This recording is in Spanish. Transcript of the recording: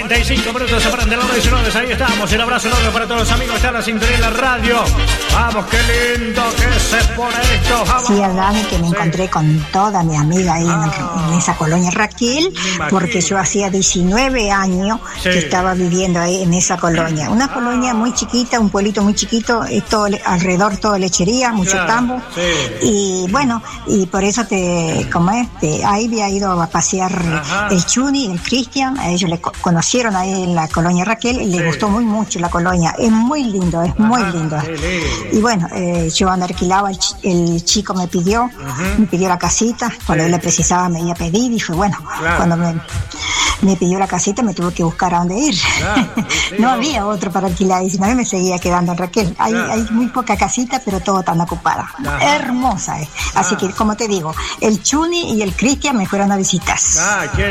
45 minutos se paran de la hora 19. Ahí estamos. El abrazo enorme para todos los amigos que están a la sintonía en la radio. Vamos, qué lindo que se pone esto. Vamos. Sí, Dani, que me encontré con toda mi amiga ahí en esa colonia Raquel, porque yo hacía 19 años que estaba viviendo ahí en esa colonia. Una colonia muy chiquita, un pueblito muy chiquito, todo, alrededor todo lechería, mucho tambo. Y bueno, y por eso ahí había ido a pasear el Chuni y el Cristian. A ellos le conocieron ahí en la colonia Raquel y les gustó mucho la colonia. Es muy lindo, es muy lindo. Y bueno, yo cuando alquilaba, el chico me pidió la casita. Cuando él le precisaba me iba a pedir. Y fue bueno, cuando me pidió la casita me tuve que buscar a dónde ir. No había otro para alquilar y si no me seguía quedando en Raquel. Hay muy poca casita, pero todo tan ocupada. Hermosa. Así que, como te digo, el Chuni y el Cristian me fueron a visitar.